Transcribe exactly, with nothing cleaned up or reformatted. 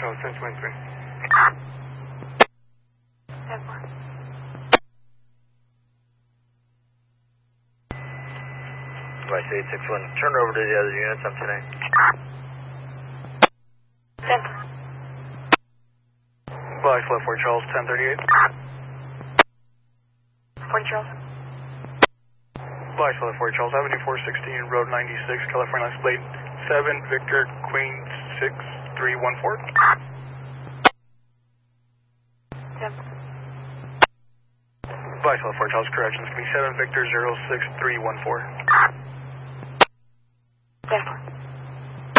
Charles, ten twenty-three. ten four. Device eight six one, turn over to the other units, I'm ten eight. ten. Device left four Charles, ten thirty-eight. forty Charles. Device left four Charles, Avenue four sixteen, Road ninety-six, California, license plate seven, Victor, Queen six three one four. ten. Device left four Charles, corrections, give me seven, Victor, zero six three one four.